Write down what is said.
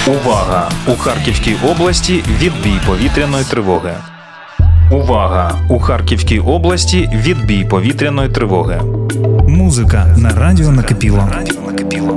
Увага! У Харківській області відбій повітряної тривоги. Увага! У Харківській області відбій повітряної тривоги. Музика на радіо накипіло.